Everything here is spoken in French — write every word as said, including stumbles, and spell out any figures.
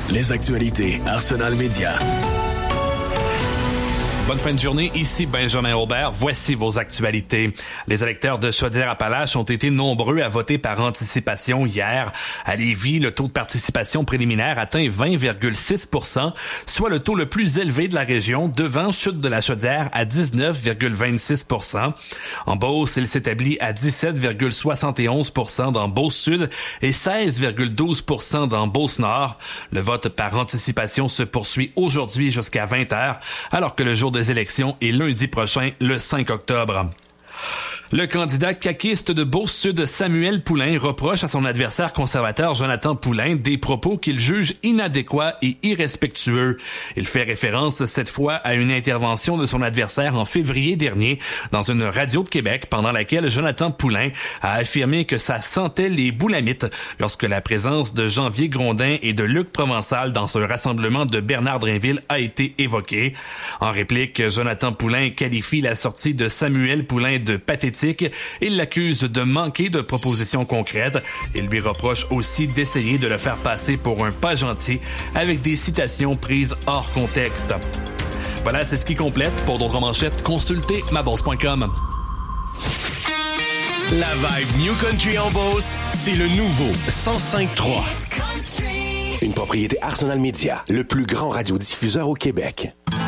Les actualités Arsenal Média. Bonne fin de journée, ici Benjamin Aubert. Voici vos actualités. Les électeurs de Chaudière-Appalaches ont été nombreux à voter par anticipation hier. À Lévis, le taux de participation préliminaire atteint vingt virgule six pour cent, soit le taux le plus élevé de la région, devant Chute de la Chaudière à dix-neuf virgule vingt-six pour cent. En Beauce, il s'établit à dix-sept virgule soixante et onze pour cent dans Beauce-Sud et seize virgule douze pour cent dans Beauce-Nord. Le vote par anticipation se poursuit aujourd'hui jusqu'à vingt heures, alors que le jour des élections est lundi prochain, le cinq octobre. Le candidat caquiste de Beauce-Sud, Samuel Poulain, reproche à son adversaire conservateur Jonathan Poulain des propos qu'il juge inadéquats et irrespectueux. Il fait référence cette fois à une intervention de son adversaire en février dernier dans une radio de Québec, pendant laquelle Jonathan Poulain a affirmé que ça sentait les boulamites lorsque la présence de Janvier Grondin et de Luc Provençal dans un rassemblement de Bernard Drainville a été évoquée. En réplique, Jonathan Poulain qualifie la sortie de Samuel Poulain de pathétique. Il l'accuse de manquer de propositions concrètes. Il lui reproche aussi d'essayer de le faire passer pour un pas gentil avec des citations prises hors contexte. Voilà, c'est ce qui complète. Pour d'autres manchettes, consultez ma bourse point com. La vibe New Country en Beauce, c'est le nouveau cent cinq trois. Une propriété Arsenal Media, le plus grand radiodiffuseur au Québec.